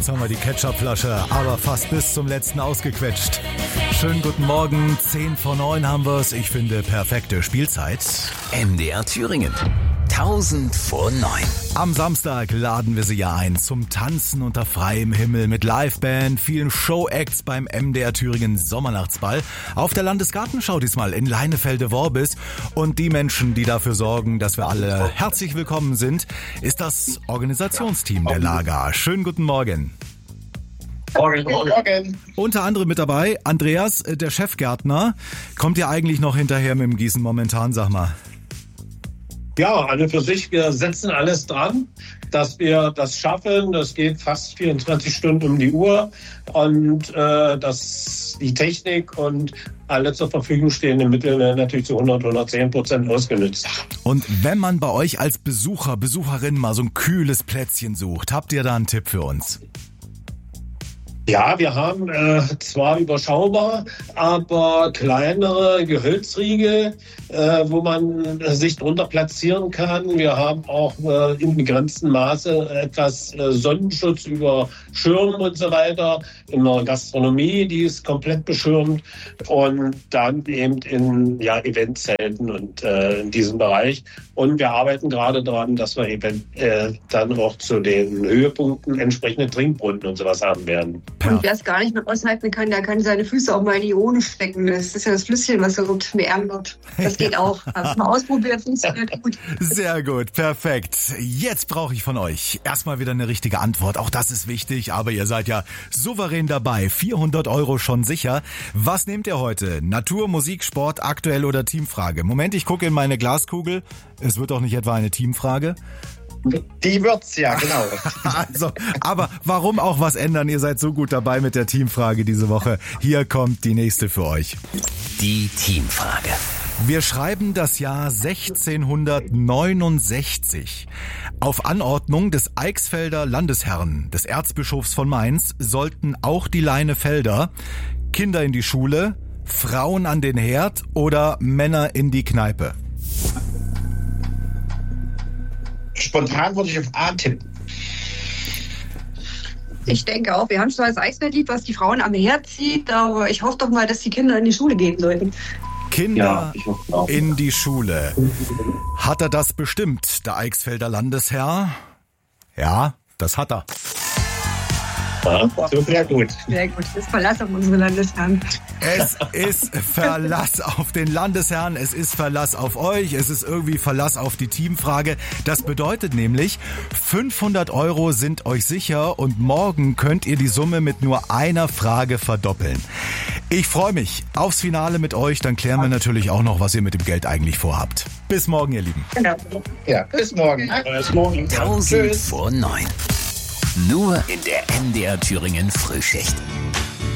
Jetzt haben wir die Ketchupflasche aber fast bis zum letzten ausgequetscht. Schönen guten Morgen, 10 vor 9 haben wir's. Ich finde, perfekte Spielzeit. MDR Thüringen. 1000 vor 9. Am Samstag laden wir Sie ja ein zum Tanzen unter freiem Himmel mit Liveband, vielen Showacts beim MDR Thüringen Sommernachtsball. Auf der Landesgartenschau diesmal in Leinefelde-Worbis. Und die Menschen, die dafür sorgen, dass wir alle herzlich willkommen sind, ist das Organisationsteam der Lager. Schönen guten Morgen. Morgen. Unter anderem mit dabei Andreas, der Chefgärtner. Kommt ihr eigentlich noch hinterher mit dem Gießen momentan, sag mal? Ja, alle für sich. Wir setzen alles dran, dass wir das schaffen. Das geht fast 24 Stunden um die Uhr. Und dass die Technik und alle zur Verfügung stehenden Mittel werden natürlich zu 110% ausgenutzt. Und wenn man bei euch als Besucher, Besucherin mal so ein kühles Plätzchen sucht, habt ihr da einen Tipp für uns? Ja, wir haben zwar überschaubar, aber kleinere Gehölzriegel, wo man sich drunter platzieren kann. Wir haben auch im begrenzten Maße etwas Sonnenschutz über Schirm und so weiter. In der Gastronomie, die ist komplett beschirmt. Und dann eben in Eventzelten und in diesem Bereich. Und wir arbeiten gerade daran, dass wir eben dann auch zu den Höhepunkten entsprechende Trinkbrunnen und sowas haben werden. Und wer es gar nicht mehr aushalten kann, der kann seine Füße auch mal in die Ione stecken. Das ist ja das Flüsschen, was so gut wärmen wird. Das geht auch. Hast du mal ausprobiert, funktioniert gut. Sehr gut, perfekt. Jetzt brauche ich von euch erstmal wieder eine richtige Antwort. Auch das ist wichtig, aber ihr seid ja souverän dabei. 400 € schon sicher. Was nehmt ihr heute? Natur, Musik, Sport, aktuell oder Teamfrage? Moment, ich gucke in meine Glaskugel. Es wird doch nicht etwa eine Teamfrage? Die wird's, ja, genau. Also, aber warum auch was ändern? Ihr seid so gut dabei mit der Teamfrage diese Woche. Hier kommt die nächste für euch. Die Teamfrage. Wir schreiben das Jahr 1669. Auf Anordnung des Eichsfelder Landesherrn, des Erzbischofs von Mainz, sollten auch die Leinefelder Kinder in die Schule, Frauen an den Herd oder Männer in die Kneipe. Spontan würde ich auf A tippen. Ich denke auch, wir haben zwar das Eisfeldlied, was die Frauen am Herd zieht, aber ich hoffe doch mal, dass die Kinder in die Schule gehen sollten. Kinder in die Schule. Hat er das bestimmt, der Eichsfelder Landesherr? Ja, das hat er. Ja, sehr gut. Sehr gut, das ist Verlass auf unsere Landesherren. Es ist Verlass auf den Landesherrn, es ist Verlass auf euch, es ist irgendwie Verlass auf die Teamfrage. Das bedeutet nämlich, 500 € sind euch sicher und morgen könnt ihr die Summe mit nur einer Frage verdoppeln. Ich freue mich aufs Finale mit euch, dann klären wir natürlich auch noch, was ihr mit dem Geld eigentlich vorhabt. Bis morgen, ihr Lieben. Genau. Ja, bis morgen. Bis morgen. 1000 vor 9. Nur in der MDR Thüringen Frühschicht.